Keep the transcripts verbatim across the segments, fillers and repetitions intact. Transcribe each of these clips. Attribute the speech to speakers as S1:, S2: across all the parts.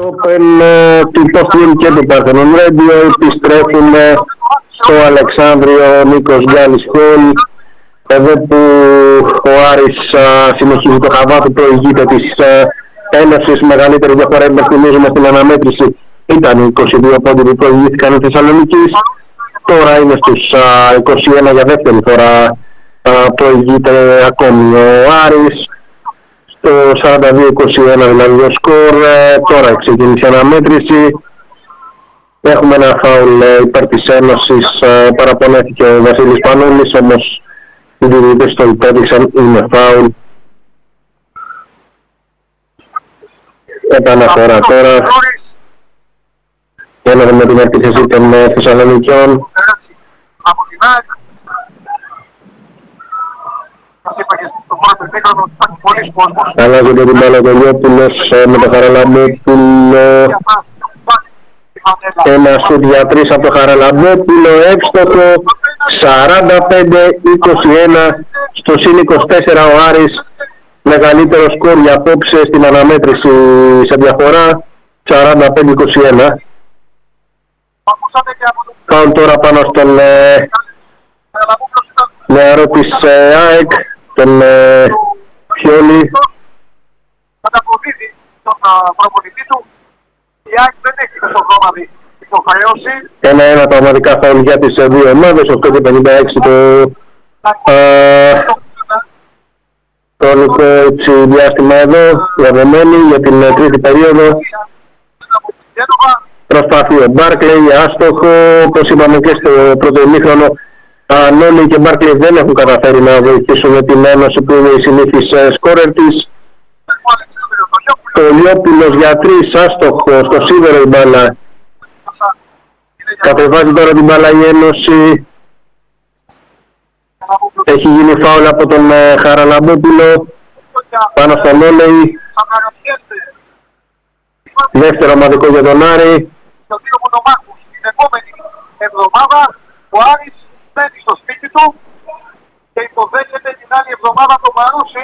S1: Open του Postgame και του Parthenon Radio επιστρέφουν στο Αλεξάνδριο Νίκος Γκάλης Χολ, εδώ που ο Άρης α, συνεχίζει το χαβά του, προηγείται της ένωσης. Μεγαλύτερη διαφορά, υπενθυμίζουμε στην αναμέτρηση, ήταν οι είκοσι δύο πόντοι που προηγήθηκαν οι Θεσσαλονίκης. Τώρα είναι στους α, είκοσι ένα, για δεύτερη φορά α, προηγείται ακόμη ο Άρης. Το σαράντα δύο είκοσι ένα δηλαδή το σκορ. Ε, τώρα ξεκίνησε η αναμέτρηση. Έχουμε ένα φάουλ ε, υπέρ της Ένωσης. Ε, παραπονέθηκε ο Βασίλης Πανούλης, όμως οι διαιτητές το υπέδειξαν, είναι φάουλ. Επαναφορά τώρα. Για να δούμε την επίθεση των ε, Θεσσαλονικιών. Αλλάζεται την μπάλα ο Λιόπουλος με το Χαραλαμπόπουλο. Ένα σουτ για τρεις από το Χαραλαμπόπουλο, εύστοχο. Σαράντα πέντε είκοσι ένα στο συν είκοσι τέσσερα ο Άρης. Μεγαλύτερο σκορ για απόψε στην αναμέτρηση σε διαφορά. Σαράντα πέντε είκοσι ένα. Πάμε τώρα πάνω στον ε, νεαρό της ε, ΑΕΚ, τον ε, Πιόλη.
S2: Καταποδίδει τον προπονητή του. Η ΑΕΚ δεν έχει μεσοδόματι υποχρέωση.
S1: Ένα-ένα πραγματικά φάουλ για τις δύο ομάδες, οκτώ και πενήντα έξι το χρονικό έτσι διάστημα εδώ, διαδεμένη για την τρίτη περίοδο. Προσπαθεί ο Μπάρκλεϊ, άστοχο, όπως είπαμε και στο πρώτο ημίχρονο. Νόλι και Μπάρκλεϊ δεν έχουν καταφέρει να βοηθήσουν την Ένωση που είναι η συνήθις σκόρερ της. Το Λιόπουλος για τρεις, άστοχο, στο σίδερο η μπάλα. Κατεβάζει τώρα την μπάλα η Ένωση. Έχει γίνει φάουλ από τον ε, Χαραλαμπόπουλο πάνω στον Νόλι. Δεύτερο ομαδικό για τον Άρη.
S2: Την επόμενη εβδομάδα ο Άρης μένει στο σπίτι του και υποδέχεται την άλλη εβδομάδα το Μαρούσι.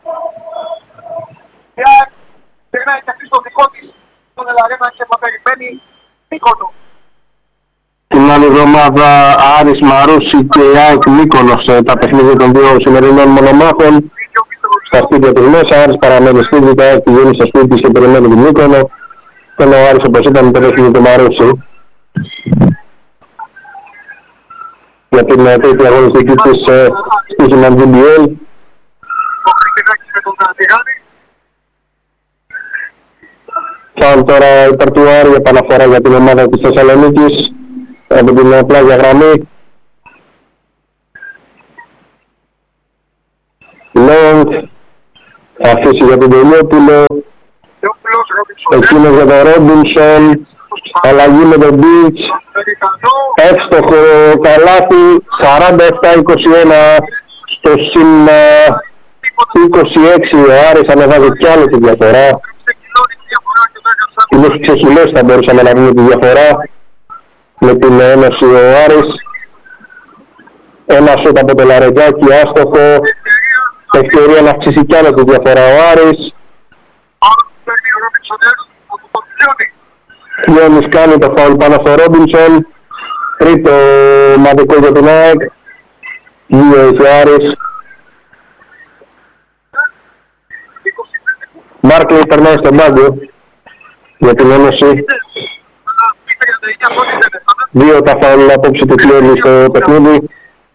S2: Και περνάει και αυτή στο δικό της τον Ελαρένα και θα περιμένει Μύκονο.
S1: Την άλλη εβδομάδα Άρης, Μαρούσι και ΑΕΚ Μύκονος, τα παιχνίδια των δύο σημερινών μονομάχων. Στα σπίτια του μέσα, Άρης παραμένει σπίτι, τα ΑΕΚ πηγαίνει στο σπίτι της και περιμένει την Μύκονο. Και ο Άρης, όπως ήταν, περίπου το Μαρούσι. Για την τρίτη αγωνιστική της Στίχημαν βι μπι ελ. Φάουλ τώρα υπέρ του Άρη, επαναφορά για την ομάδα της Θεσσαλονίκης από την πλάγια γραμμή. Λόγκ, θα αφήσει για τον Τελειόπουλο. Εκείνος για τον Ρόμπινσον. Αλλαγή με τον Μπίτς. Εύστοχο καλάθι. Σαράντα επτά είκοσι ένα στο συν είκοσι έξι. Ο Άρης ανεβάζει κι άλλη τη διαφορά. Κοινούς ξεχυλές θα μπορούσαμε να δούμε τη διαφορά με την Ένωση ο Άρης. Ένα σούτ από το Λαρετζάκι, άστοχο. Ευκαιρία να αυξήσει κι άλλο τη διαφορά ο Άρης. Φιόνις κάνει το φάουλ πάνω στο Ρόμπινσον. Τρίτο μαδικό για την ΑΕΚ. Δύο έχει ο Άρης. Μπάρκλεϊ περνάει στον πάγκο για την Ένωση. Δύο τα φάουλ απόψε του Φιόνι στο παιχνίδι.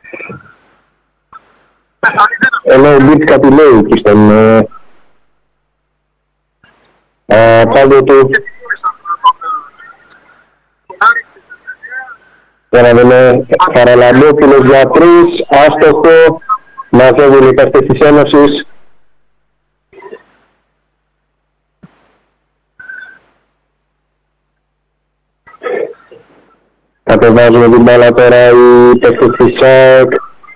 S1: Ενώ ο Μπίτς κάτι λέει εκεί στον πάγκο του. Για να δούμε, Χαραλαμπόπουλος για τρεις, άστοχο, μαζεύουν οι παίκτες της Ένωσης. Κατεβάζουμε την μπάλα τώρα οι παίκτες της ΑΕΚ.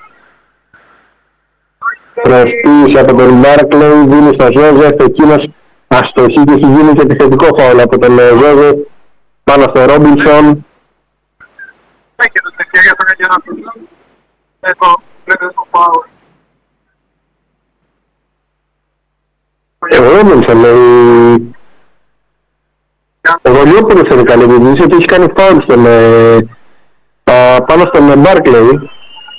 S1: Προσποίηση από τον Μπάρκλεϊ, δίνει στο Ζόζεφ, εκείνος αστοχή και έχει γίνει και επιθετικό φάουλ από τον Ζόζεφ πάνω στο Ρόμπινσον.
S2: Έχετε την ευκαιρία των εγγενών. Εδώ βλέπετε το φάουλ.
S1: Ο Ρόμπινσον λέει ξέρει καλή διεισδύση, ότι έχει κάνει φάουλ στον, ε, α, πάνω στον Μπάρκλεϊ.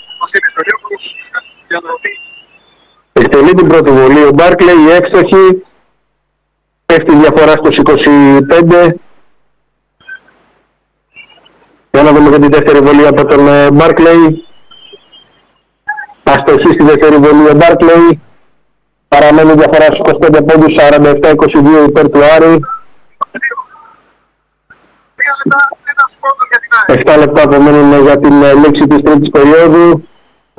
S1: Εκτελεί την πρώτη βολή ο Μπάρκλεϊ, εύστοχη, πέφτει η διαφορά στους είκοσι πέντε. Για να δούμε και την δεύτερη βολή από τον Μπάρκλεϊ. Αστοχή στη δεύτερη βολή ο Μπάρκλεϊ. Παραμένει η διαφορά στους είκοσι πέντε πόντους, σαράντα επτά είκοσι δύο υπέρ του Άρη. επτά λεπτά απομένουν για την λήξη της τρίτης περίοδου.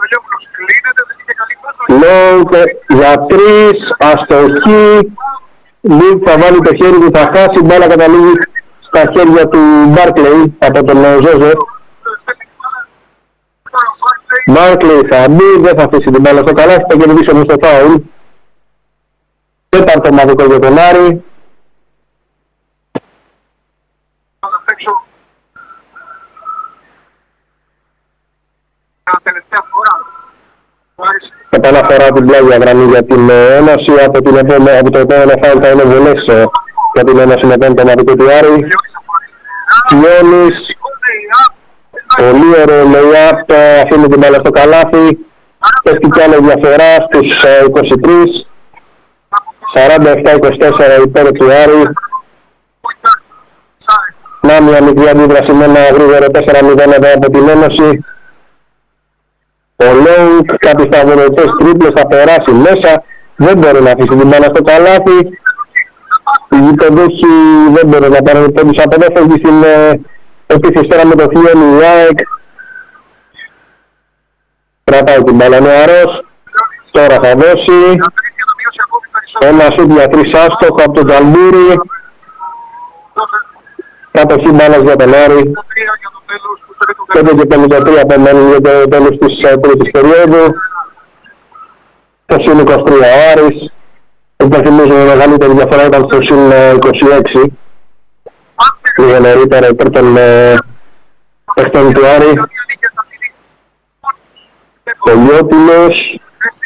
S1: Λόγκ για τρεις, αστοχή. Λίγκ θα βάλει το χέρι του, θα χάσει, μπάλα καταλήγει στα χέρια του Μπάρκλεϊ από τον Ζόζεφ. Μπάρκλεϊ θα μπει, δεν θα αφήσει την μπάλα στο καλάθι, θα κερδίσει όμως το φάουλ. Τέταρτο ομαδικό για τον Άρη. Επαναφορά την πλάγια γραμμή για την Ένωση, από, την επόμενη, από το επόμενο φάουλ θα είναι βολές για την Ένωση με τον ομαδικό του Άρη. Κιόνης, πολύ ωραίο lay-up, αφήνει την μπάλα στο καλάθι, πέφτει κι άλλη διαφορά στους είκοσι τρεις, σαράντα επτά είκοσι τέσσερα υπέρ του Άρη. Να μια μικρή αντίδραση με ένα γρήγορο τέσσερα μηδέν εδώ από την Ένωση. Ο Λόγκ, κάποιοι σταυρωτές τρίπλες θα περάσει μέσα, δεν μπορεί να αφήσει την μπάλα στο καλάθι. Οι γητοντούχοι δεν μπορεί να πάρουν πόντους από εδώ, φεύγει στην επίθεση τώρα με το Φιόνι η ΑΕΚ. Κρατάει την μπάλα νεαρός, τώρα θα δώσει. Ένα σούτ για τρεις άστοχο από τον Τζαλμπούρη. Κατοχή μπάλας για τον Άρη. πέντε και πενήντα τρία απομένουν για το τέλος της τρίτης περίοδου. Το συν είκοσι τρία ο Άρης. Υπενθυμίζουμε μεγαλύτερη διαφορά ήταν στο συν είκοσι έξι. Λίγο νωρίτερα υπέρ των παίχτων του Άρη. Κολιόπουλος.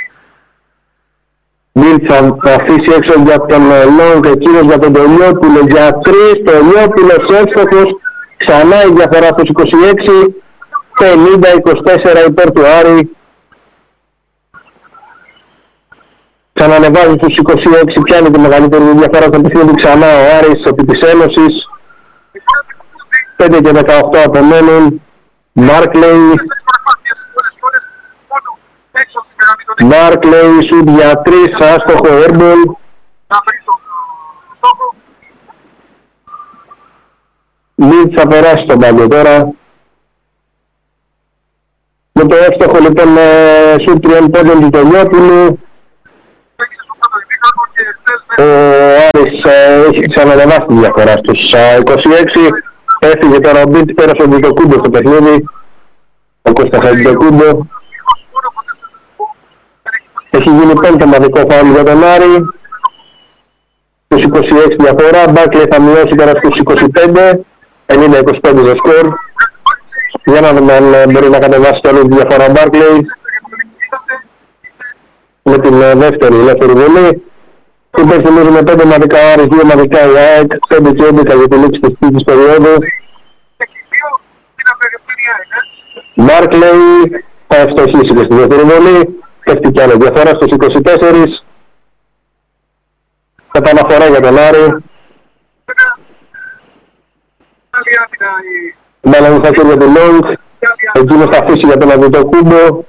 S1: Μίλτ θα αφήσει έξω για τον Λόγκ, εκείνος για τον Κολιόπουλο για τρεις. Κολιόπουλος εύστοχος. Ξανά η διαφορά στους είκοσι έξι. πενήντα είκοσι τέσσερα υπέρ του Άρη. Ξανανεβάζει στους είκοσι έξι, πιάνει τη μεγαλύτερη διαφορά στο παιχνίδι ξανά ο Άρης επί της Ένωσης. πέντε και δεκαοκτώ απομένουν. Μπάρκλεϊ. Μπάρκλεϊ, σουτ για τρεις, άστοχο airball. Μίτς θα περάσει τον πάγκο τώρα. Με το εύστοχο λοιπόν σουτ τριών πόντων του Τελειόπουλου. Ο Άρης ε, έχει ξανανεβάσει τη διαφορά στους είκοσι έξι. Έφυγε τώρα ο Μπίτς, πέρασε ο Ντιτοκούμπο στο παιχνίδι. Ο Κώστας Ντιτοκούμπο. Έχει γίνει πέμπτο ομαδικό φάουλ για τον Άρη. Στους είκοσι έξι διαφορά. Μπάρκλεϊ θα μειώσει τώρα στους είκοσι πέντε. πενήντα είκοσι πέντε το σκορ. Για να δούμε αν μπορεί να κατεβάσει τώρα τη διαφορά Μπάρκλεϊ. Με την δεύτερη ελεύθερη βολή. Υπενθυμίζουμε πέντε ομαδικά ο Άρης, δύο ομαδικά η ΑΕΚ, πέντε και έντεκα για τη λήξη της τρίτης περίοδου. Μπάρκλεϊ θα ευστοχίσει και στη δεύτερη βολή. Πέφτει κι άλλη διαφορά στους είκοσι τέσσερα. Επαναφορά για τον Άρη. Μπάλα στα χέρια του Λόγκ. Εκείνος θα αφήσει για τον Αντιτοκούμπο.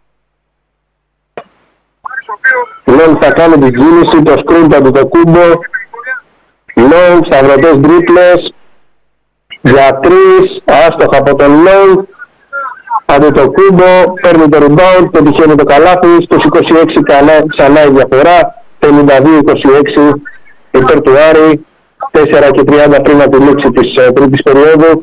S1: Λόγκ θα κάνει την κίνηση, το σκριν του Αντιτοκούμπο. Λόγκ, σταυρωτές τρίπλες. Για τρεις, άστοχα από τον Λόγκ. Αντιτοκούμπο, παίρνει το rebound, πετυχαίνει το καλάθι. Στους είκοσι έξι ξανά η διαφορά. πενήντα δύο είκοσι έξι υπέρ του Άρη. τέσσερα και τριάντα πριν από τη λήξη της uh, τρίτης περίοδου.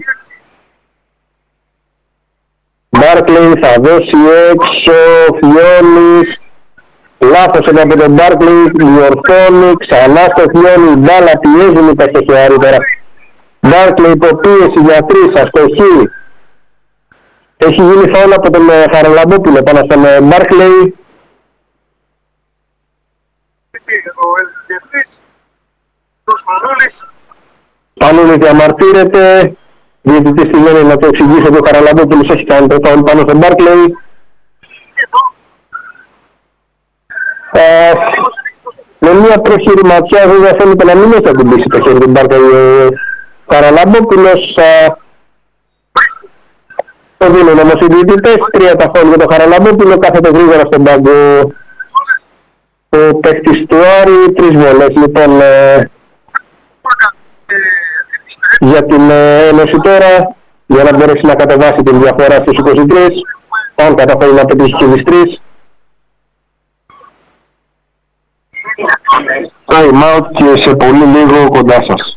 S1: Μπάρκλεϊ θα δώσει έξω, Φιόνης. Λάθος είναι από τον Μπάρκλεϊ, διορθώνει, ξανά στο Φιόνι, μπάλα πιέζει με τα στοχεία τώρα. Μπάρκλεϊ υποπίεση για τρεις, αστοχή. Έχει γίνει φάουλ από τον Χαραλαμπόπουλο πάνω στον Μπάρκλεϊ. Αν είναι διαμαρτύρεται, διαιτητής σημαίνει να το εξηγήσει ότι ο Χαραλαμπόπουλος έχει κάνει το φάουλ πάνω στον Μπάρκλεϊ. Ε, με μια πρόχειρη ματιά βέβαια φαίνεται να μην έχει ακουμπήσει το χέρι του Μπάρκλεϊ ο Χαραλαμπόπουλος. Το δίνουν όμως οι διαιτητές, τρία τα φάουλ για τον Χαραλαμπόπουλο, κάθεται γρήγορα στον πάγκο ο παίκτης του Άρη, τρεις βολές λοιπόν ε, για την ε, Ένωση τώρα, για να μπορέσει να κατεβάσει την διαφορά στους είκοσι τρεις, αν καταφέρει να πετύχει και τις τρεις. Time out και σε πολύ λίγο κοντά σας.